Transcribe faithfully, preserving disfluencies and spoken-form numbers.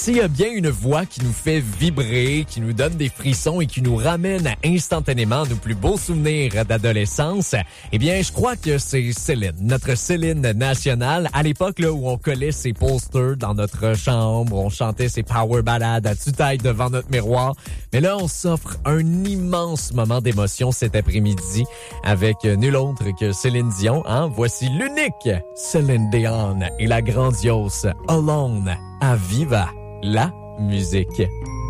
s'il y a bien une voix qui nous fait vibrer, qui nous donne des frissons et qui nous ramène instantanément à nos plus beaux souvenirs d'adolescence, eh bien, je crois que c'est Céline, notre Céline nationale. À l'époque là où on collait ses posters dans notre chambre, on chantait ses power ballades à tue-tête devant notre miroir. Mais là, on s'offre un immense moment d'émotion cet après-midi avec nul autre que Céline Dion. Hein? Voici l'unique Céline Dion et la grandiose Alone à Viva la musique.